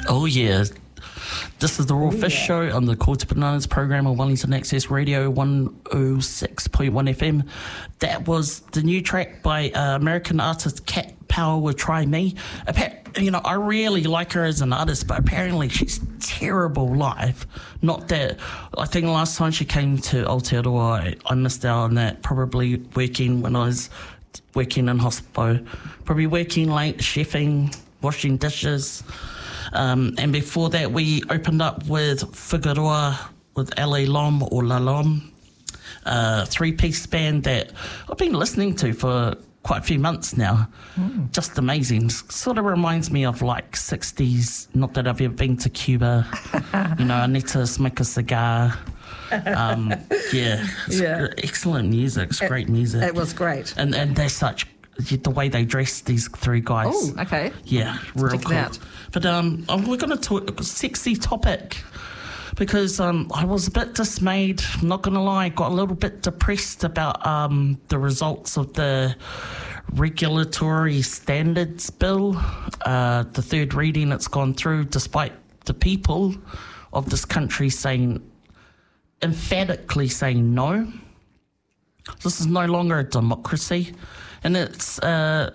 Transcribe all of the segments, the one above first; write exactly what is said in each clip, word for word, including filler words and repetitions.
Oh, yeah. This is the Raw Oh, Fish yeah. Show on the Quarter Bananas program on Wellington Access Radio one oh six point one F M. That was the new track by uh, American artist Cat Power with Try Me. Appa- you know, I really like her as an artist, but apparently she's terrible live. Not that, I think last time she came to Aotearoa, I, I missed out on that, probably working when I was working in hospital, probably working late, chefing, washing dishes. Um, and before that, we opened up with Figueroa with L A Lom or La Lom, a three-piece band that I've been listening to for quite a few months now. Mm. Just amazing. Sort of reminds me of like sixties, not that I've ever been to Cuba. You know, I need to smoke a cigar. Um, yeah, it's Yeah. gr- excellent music. It's It- great music. It was great. And, and they're such, the way they dress, these three guys. Oh, okay. Yeah, real check it cool. out. But um, um, we're going to talk a sexy topic because um, I was a bit dismayed. I'm not going to lie, got a little bit depressed about um, the results of the regulatory standards bill, uh, the third reading that's gone through, despite the people of this country saying, emphatically saying no. This is no longer a democracy, and it's uh,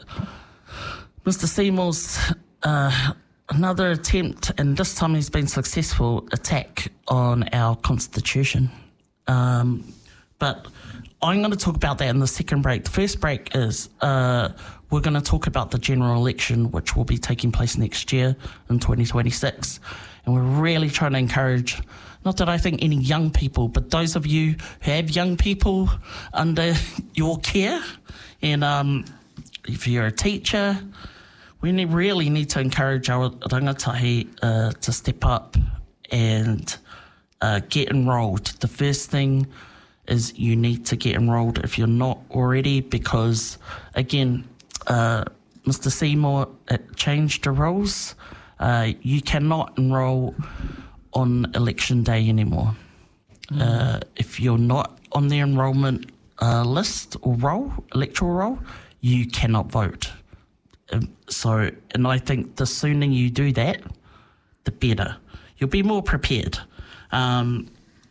Mister Seymour's uh, another attempt, and this time he's been successful, attack on our constitution. Um, but I'm going to talk about that in the second break. The first break is uh, we're going to talk about the general election, which will be taking place next year in twenty twenty-six, and we're really trying to encourage. Not that I think any young people, but those of you who have young people under your care, and um, if you're a teacher, we need, really need to encourage our rangatahi uh, to step up and uh, get enrolled. The first thing is you need to get enrolled if you're not already, because, again, uh, Mister Seymour uh, changed the rules. Uh, you cannot enroll on election day anymore. Mm. Uh, if you're not on the enrolment uh, list or roll, electoral roll, you cannot vote. Um, so, and I think the sooner you do that, the better. You'll be more prepared. Um,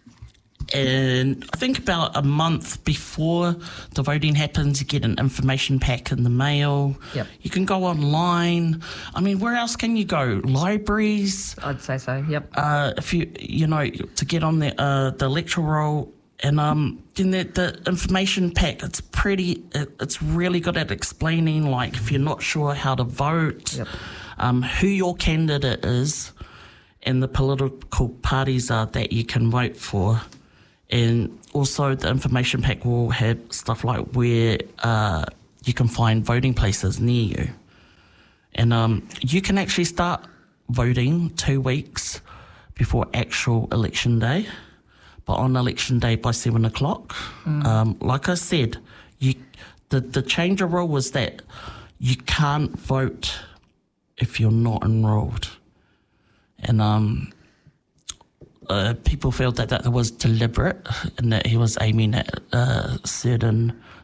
and I think about a month before the voting happens, you get an information pack in the mail. Yep. You can go online. I mean, where else can you go? Libraries. I'd say so, yep. Uh, if you, you know, to get on the uh, the electoral roll, and um, then the, the information pack, it's pretty, it, it's really good at explaining, like, if you're not sure how to vote, Yep. um, who your candidate is, and the political parties are that you can vote for. And also the information pack will have stuff like where uh, you can find voting places near you. And um, you can actually start voting two weeks before actual election day. But on election day by seven o'clock, mm. um, like I said, you the, the change of rule was that you can't vote if you're not enrolled. And um, uh, people felt that that was deliberate and that he was aiming at uh, certain